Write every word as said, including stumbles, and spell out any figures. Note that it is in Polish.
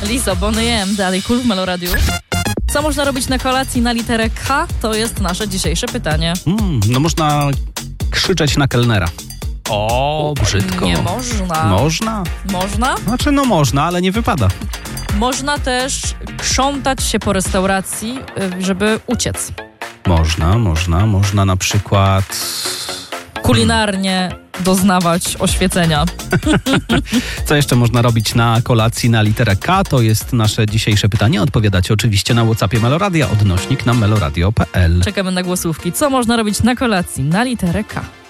Lisa Boniem, dalej Cool w Meloradiu. Co można robić na kolacji na literę K? To jest nasze dzisiejsze pytanie. Mm, no można krzyczeć na kelnera. O, brzydko. Nie można. Można? Można? Znaczy no można, ale nie wypada. Można też krzątać się po restauracji, żeby uciec. Można, można, można na przykład... Kulinarnie doznawać oświecenia. Co jeszcze można robić na kolacji na literę K? To jest nasze dzisiejsze pytanie. Odpowiadacie oczywiście na WhatsAppie Meloradia, odnośnik na meloradio kropka p l. Czekamy na głosówki. Co można robić na kolacji na literę K?